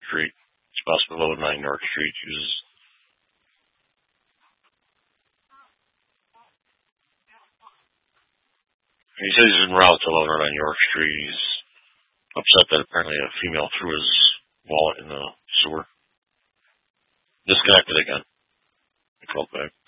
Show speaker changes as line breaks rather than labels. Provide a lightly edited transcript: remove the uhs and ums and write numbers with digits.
Street. It's possible 9 York Street. He says he's en route to 1109 York Street. He's upset that apparently a female threw his wallet in the sewer. Disconnected again. I called back.